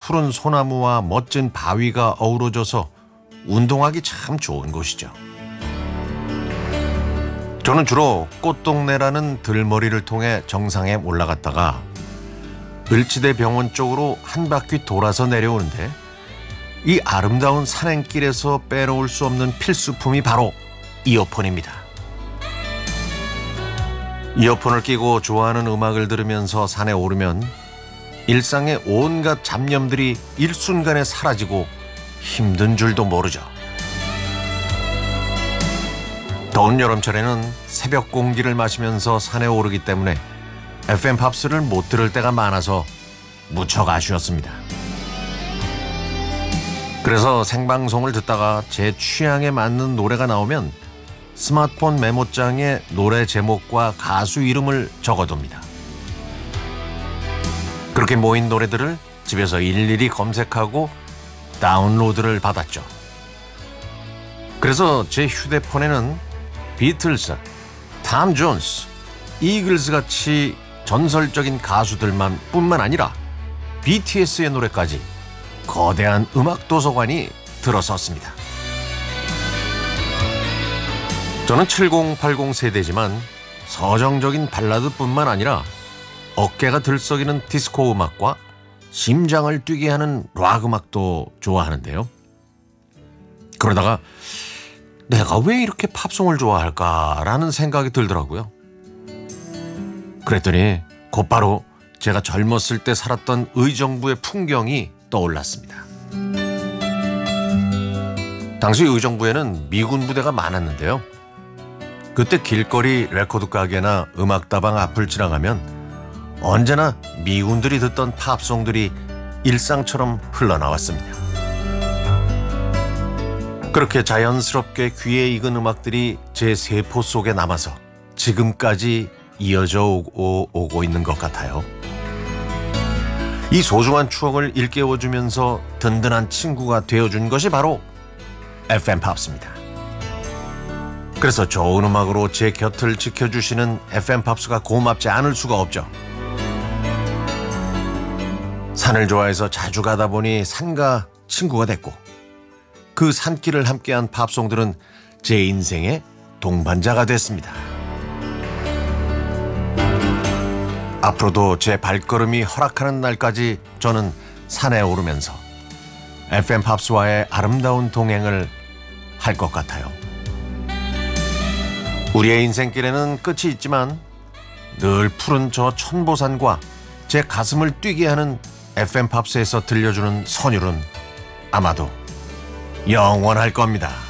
푸른 소나무와 멋진 바위가 어우러져서 운동하기 참 좋은 곳이죠. 저는 주로 꽃동네라는 들머리를 통해 정상에 올라갔다가 을지대 병원 쪽으로 한 바퀴 돌아서 내려오는데 이 아름다운 산행길에서 빼놓을 수 없는 필수품이 바로 이어폰입니다. 이어폰을 끼고 좋아하는 음악을 들으면서 산에 오르면 일상의 온갖 잡념들이 일순간에 사라지고 힘든 줄도 모르죠. 더운 여름철에는 새벽 공기를 마시면서 산에 오르기 때문에 FM 팝스를 못 들을 때가 많아서 무척 아쉬웠습니다. 그래서 생방송을 듣다가 제 취향에 맞는 노래가 나오면 스마트폰 메모장에 노래 제목과 가수 이름을 적어둡니다. 그렇게 모인 노래들을 집에서 일일이 검색하고 다운로드를 받았죠. 그래서 제 휴대폰에는 비틀스, 탐 존스, 이글스 같이 전설적인 가수들만 뿐만 아니라 BTS의 노래까지 거대한 음악 도서관이 들어섰습니다. 저는 7080 세대지만 서정적인 발라드뿐만 아니라 어깨가 들썩이는 디스코 음악과 심장을 뛰게 하는 락 음악도 좋아하는데요. 그러다가 내가 왜 이렇게 팝송을 좋아할까라는 생각이 들더라고요. 그랬더니 곧바로 제가 젊었을 때 살았던 의정부의 풍경이 떠올랐습니다. 당시 의정부에는 미군 부대가 많았는데요. 그때 길거리 레코드 가게나 음악다방 앞을 지나가면 언제나 미군들이 듣던 팝송들이 일상처럼 흘러나왔습니다. 그렇게 자연스럽게 귀에 익은 음악들이 제 세포 속에 남아서 지금까지 이어져 오고 있는 것 같아요. 이 소중한 추억을 일깨워주면서 든든한 친구가 되어준 것이 바로 FM 팝스입니다. 그래서 좋은 음악으로 제 곁을 지켜주시는 FM 팝스가 고맙지 않을 수가 없죠. 산을 좋아해서 자주 가다 보니 산과 친구가 됐고 그 산길을 함께한 팝송들은 제 인생의 동반자가 됐습니다. 앞으로도 제 발걸음이 허락하는 날까지 저는 산에 오르면서 FM 팝스와의 아름다운 동행을 할 것 같아요. 우리의 인생길에는 끝이 있지만 늘 푸른 저 천보산과 제 가슴을 뛰게 하는 FM 팝스에서 들려주는 선율은 아마도 영원할 겁니다.